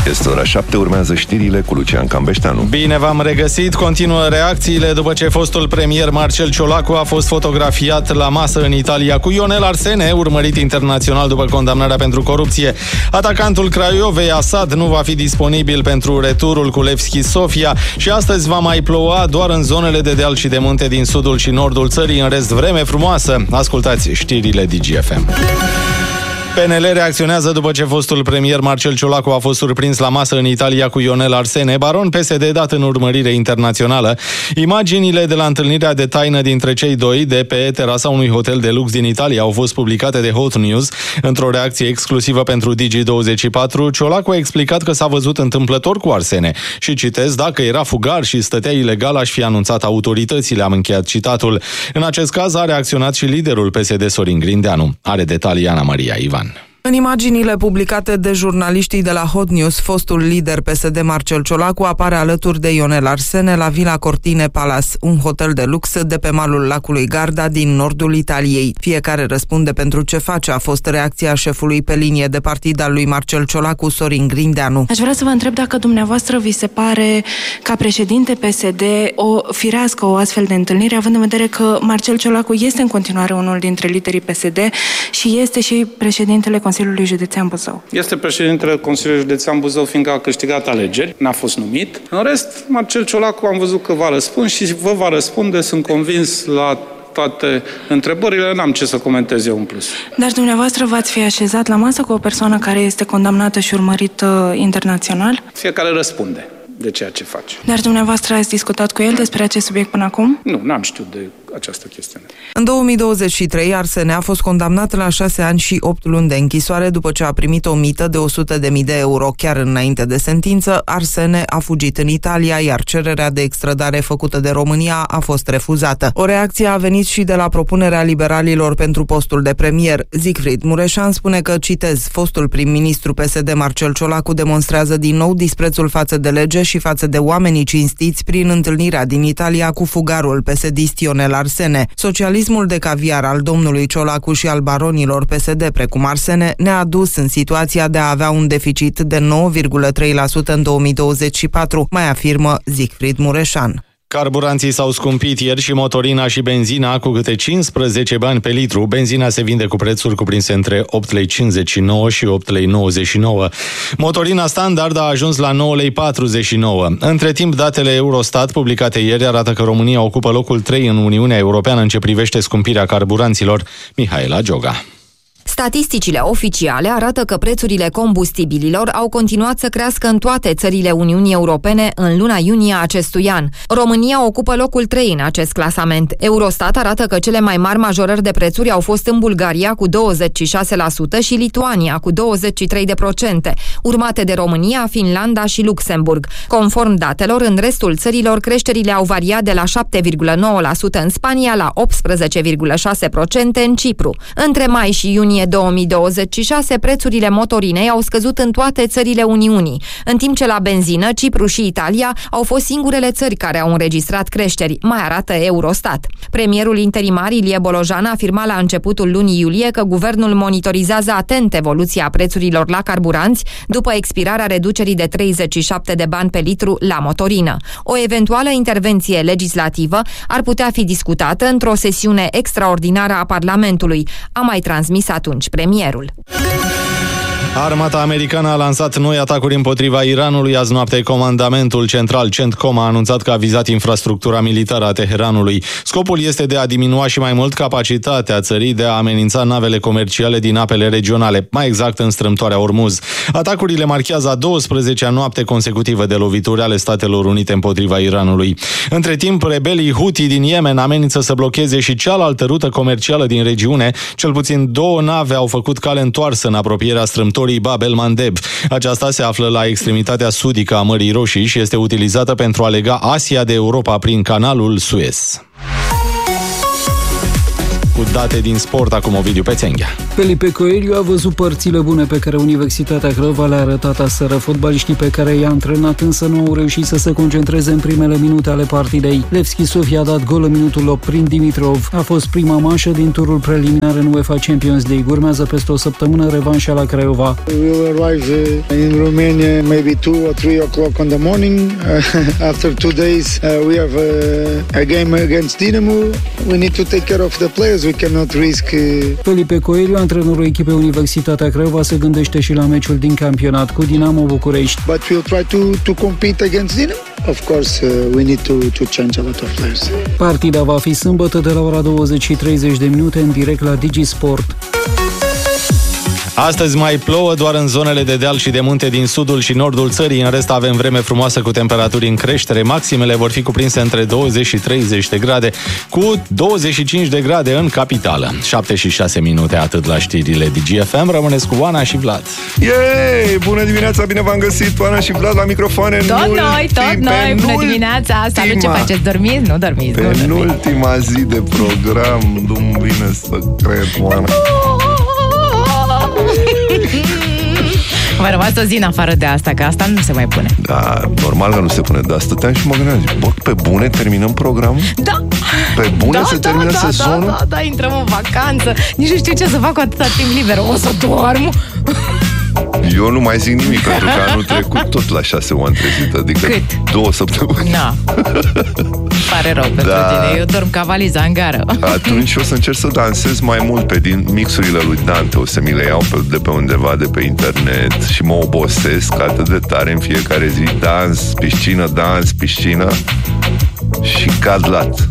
Este ora 7, urmează știrile cu Lucian Cambeșteanu. Bine v-am regăsit, continuă reacțiile după ce fostul premier Marcel Ciolacu a fost fotografiat la masă în Italia cu Ionel Arsene, urmărit internațional după condamnarea pentru corupție. Atacantul Craiovei, Asad, nu va fi disponibil pentru returul cu Levski Sofia și astăzi va mai ploua doar în zonele de deal și de munte din sudul și nordul țării, în rest vreme frumoasă. Ascultați știrile DGFM. PNL reacționează după ce fostul premier Marcel Ciolacu a fost surprins la masă în Italia cu Ionel Arsene, baron PSD dat în urmărire internațională. Imaginile de la întâlnirea de taină dintre cei doi de pe terasa unui hotel de lux din Italia au fost publicate de Hot News. Într-o reacție exclusivă pentru Digi24, Ciolacu a explicat că s-a văzut întâmplător cu Arsene și, citez, dacă era fugar și stătea ilegal, aș fi anunțat autoritățile, am încheiat citatul. În acest caz a reacționat și liderul PSD Sorin Grindeanu. Are detalii Ana Maria Ivan. În imaginile publicate de jurnaliștii de la Hot News, fostul lider PSD Marcel Ciolacu apare alături de Ionel Arsene la Villa Cortine Palace, un hotel de lux de pe malul lacului Garda din nordul Italiei. Fiecare răspunde pentru ce face, a fost reacția șefului pe linie de partid al lui Marcel Ciolacu, Sorin Grindeanu. Aș vrea să vă întreb dacă dumneavoastră vi se pare, ca președinte PSD, o firească o astfel de întâlnire, având în vedere că Marcel Ciolacu este în continuare unul dintre liderii PSD și este și președintele Consiliului Județean Buzău. Este președintele Consiliului Județean Buzău, fiindcă a câștigat alegeri, n-a fost numit. În rest, Marcel Ciolacu am văzut că va răspunde și vă va răspunde, sunt convins, la toate întrebările, n-am ce să comentez eu în plus. Dar dumneavoastră v-ați fi așezat la masă cu o persoană care este condamnată și urmărită internațional? Fiecare răspunde de ceea ce face. Dar dumneavoastră ați discutat cu el despre acest subiect până acum? Nu, n-am știut de această chestiune. În 2023, Arsene a fost condamnat la 6 ani și 8 luni de închisoare după ce a primit o mită de 100.000 de euro. Chiar înainte de sentință, Arsene a fugit în Italia, iar cererea de extradare făcută de România a fost refuzată. O reacție a venit și de la propunerea liberalilor pentru postul de premier. Siegfried Mureșan spune că, citez, fostul prim-ministru PSD Marcel Ciolacu demonstrează din nou disprețul față de lege și față de oamenii cinstiți prin întâlnirea din Italia cu fugarul PSD Ionel Arsene. Socialismul de caviar al domnului Ciolacu și al baronilor PSD precum Arsene ne-a adus în situația de a avea un deficit de 9,3% în 2024, mai afirmă Siegfried Mureșan. Carburanții s-au scumpit ieri și motorina și benzina cu câte 15 bani pe litru. Benzina se vinde cu prețuri cuprinse între 8,59 lei și 8,99 lei. Motorina standard a ajuns la 9,49 lei. Între timp, datele Eurostat publicate ieri arată că România ocupă locul 3 în Uniunea Europeană în ce privește scumpirea carburanților. Mihaela Gioga. Statisticile oficiale arată că prețurile combustibililor au continuat să crească în toate țările Uniunii Europene în luna iunie acestui an. România ocupă locul 3 în acest clasament. Eurostat arată că cele mai mari majorări de prețuri au fost în Bulgaria cu 26% și Lituania cu 23%, urmate de România, Finlanda și Luxemburg. Conform datelor, în restul țărilor creșterile au variat de la 7,9% în Spania la 18,6% în Cipru. Între mai și iunie 2026, prețurile motorinei au scăzut în toate țările Uniunii, în timp ce la benzină, Cipru și Italia au fost singurele țări care au înregistrat creșteri, mai arată Eurostat. Premierul interimar Ilie Bolojan a afirmat la începutul lunii iulie că guvernul monitorizează atent evoluția prețurilor la carburanți după expirarea reducerii de 37 de bani pe litru la motorină. O eventuală intervenție legislativă ar putea fi discutată într-o sesiune extraordinară a Parlamentului, a mai transmis atunci premierul. Armata americană a lansat noi atacuri împotriva Iranului azi noapte. Comandamentul central CENTCOM a anunțat că a vizat infrastructura militară a Teheranului. Scopul este de a diminua și mai mult capacitatea țării de a amenința navele comerciale din apele regionale, mai exact în strâmtoarea Ormuz. Atacurile marchează a 12-a noapte consecutivă de lovituri ale Statelor Unite împotriva Iranului. Între timp, rebelii Houthi din Yemen amenință să blocheze și cealaltă rută comercială din regiune. Cel puțin 2 nave au făcut cale întoarsă în apropierea strâmtorii Bab el-Mandeb. Aceasta se află la extremitatea sudică a Mării Roșii și este utilizată pentru a lega Asia de Europa prin canalul Suez. cu date din sport. Acum Ovidiu Pețenghea. Felipe Coelho a văzut părțile bune pe care Universitatea Craiova le-a arătat aseară. Fotbaliștii pe care i-a antrenat însă nu au reușit să se concentreze în primele minute ale partidei. Levski Sofia a dat gol în minutul 8 prin Dimitrov. A fost prima manșă din turul preliminar în UEFA Champions League. Urmează peste o săptămână revanșa la Craiova. We will arrive in Romania maybe 2 or 3 o'clock in the morning. After 2 days we have a game against Dinamo. We need to take care of the players. We cannot risk. Felipe Coelho, antrenorul echipei Universitatea Craiova, se gândește și la meciul din campionat cu Dinamo București. But we'll try to compete against Dinamo. Of course, we need to change a lot of players. Partida va fi sâmbătă de la ora 20:30 în direct la DigiSport. Astăzi mai plouă doar în zonele de deal și de munte din sudul și nordul țării. În rest avem vreme frumoasă cu temperaturi în creștere. Maximele vor fi cuprinse între 20 și 30 de grade, cu 25 de grade în capitală. 7 și 6 minute, atât la știrile DGFM. Rămâneți cu Oana și Vlad. Yay! Bună dimineața, bine v-am găsit, Oana și Vlad la microfoane. Tot noi, bună dimineața. Salut, ce faceți? Dormiți? Nu dormiți. Penultima zi de program, nu-mi vine să cred, Oana. Mai rămas o zi în afară de asta, că asta nu se mai pune. Da, normal că nu se pune, dar stăteam și mă gândeam, bă, pe bune terminăm programul? Da! Pe bune se termină sezonul? Da, intrăm în vacanță. Nici nu știu ce să fac cu atâta timp liber. O să dorm? Eu nu mai zic nimic, pentru că anul trecut tot la 6 m-am trezit, adică Cât? 2 săptămâni. Na, pare rău pentru tine. Eu dorm ca valiza în gară. Atunci o să încerc să dansez mai mult pe din mixurile lui Dante. O să mi le iau de pe undeva, de pe internet, și mă obosesc atât de tare în fiecare zi. Dans, piscină și cad lat.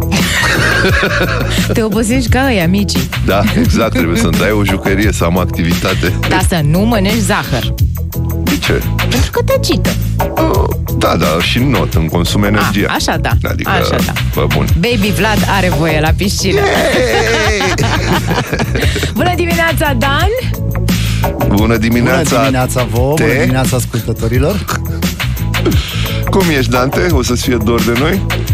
Te obosești ca ăia micii. Da, exact, trebuie să-mi dai o jucărie, să am activitate. Dar să nu mănânci zahăr. De ce? Pentru că te agită. Da, și not, îmi consum energia. Așa da. Adică, așa da. Bă, bun. Baby Vlad are voie la piscină. Bună dimineața, Dan! Bună dimineața! Bună dimineața vouă, bună dimineața ascultătorilor! Cum ești, Dante? O să-ți fie dor de noi?